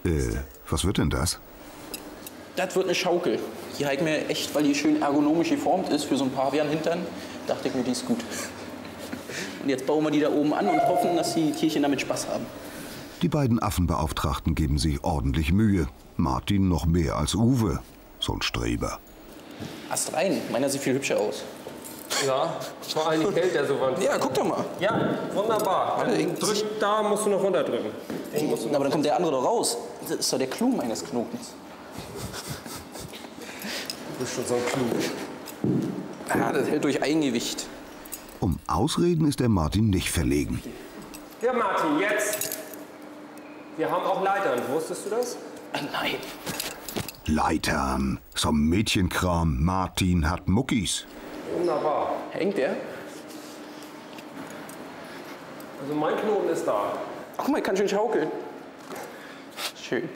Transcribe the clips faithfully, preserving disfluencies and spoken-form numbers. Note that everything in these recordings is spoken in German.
Äh, was wird denn das? Das wird eine Schaukel. Die habe ich mir echt, weil die schön ergonomisch geformt ist für so ein Pavian-Hintern, dachte ich mir, die ist gut. Und jetzt bauen wir die da oben an und hoffen, dass die Tierchen damit Spaß haben. Die beiden Affenbeauftragten geben sich ordentlich Mühe. Martin noch mehr als Uwe. So ein Streber. Ast rein, meiner sieht viel hübscher aus. Ja, vor allem hält der so weit. Ja, guck doch mal. Ja, wunderbar. Warte, Dann drück, da musst du noch runterdrücken. Aber dann kommt der andere doch raus. Das ist doch der Clou meines Knotens. Du bist schon so ein Clou. Ah, das hält durch Eigengewicht. Um Ausreden ist der Martin nicht verlegen. Ja, Martin, jetzt. Wir haben auch Leitern. Wusstest du das? Ah, nein. Leitern, so ein Mädchenkram. Martin hat Muckis. Wunderbar. Hängt der? Also mein Knoten ist da. Ach, guck mal, ich kann schön schaukeln. Schön.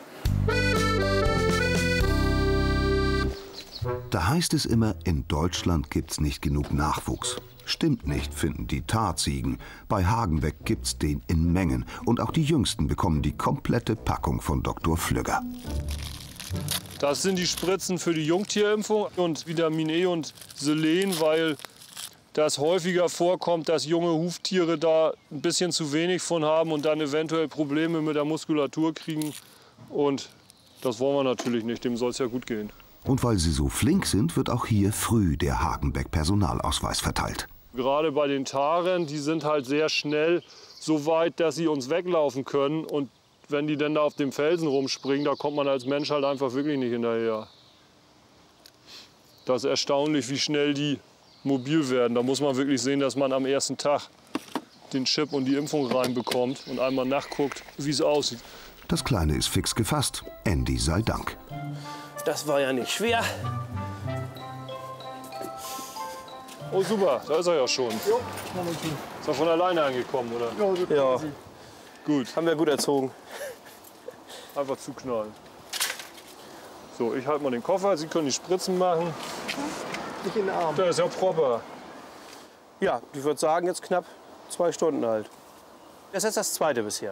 Da heißt es immer, in Deutschland gibt's nicht genug Nachwuchs. Stimmt nicht, finden die Tarziegen. Bei Hagenbeck gibt's den in Mengen. Und auch die Jüngsten bekommen die komplette Packung von Doktor Flügger. Das sind die Spritzen für die Jungtierimpfung und Vitamin E und Selen, weil das häufiger vorkommt, dass junge Huftiere da ein bisschen zu wenig von haben und dann eventuell Probleme mit der Muskulatur kriegen. Und das wollen wir natürlich nicht, dem soll es ja gut gehen. Und weil sie so flink sind, wird auch hier früh der Hagenbeck-Personalausweis verteilt. Gerade bei den Taren, die sind halt sehr schnell so weit, dass sie uns weglaufen können. Und wenn die dann da auf dem Felsen rumspringen, da kommt man als Mensch halt einfach wirklich nicht hinterher. Das ist erstaunlich, wie schnell die mobil werden. Da muss man wirklich sehen, dass man am ersten Tag den Chip und die Impfung reinbekommt und einmal nachguckt, wie es aussieht. Das Kleine ist fix gefasst. Andy sei Dank. Das war ja nicht schwer. Oh super, da ist er ja schon. Jo, ist er von alleine angekommen, oder? Ja, Gut, haben wir gut erzogen. einfach zuknallen. So, ich halte mal den Koffer, Sie können die Spritzen machen. Nicht in den Arm. Der ist ja proper. Ja, ich würde sagen, jetzt knapp zwei Stunden alt. Das ist jetzt das zweite bisher.